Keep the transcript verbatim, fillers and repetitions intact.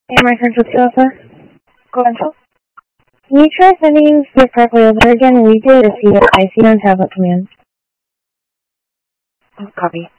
Hey, my friend, what's up, sir? Go on, so. Can you try sending this correctly over again? We did see the I C on tablet command. Oh, copy.